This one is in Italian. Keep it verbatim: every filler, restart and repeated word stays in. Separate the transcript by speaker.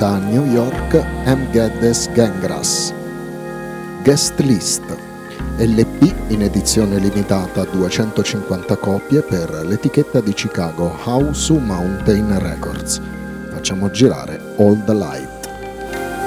Speaker 1: da New York, M. Geddes Gangras. Guest List, L P in edizione limitata a duecentocinquanta copie per l'etichetta di Chicago House Mountain Records. Facciamo girare All the Light.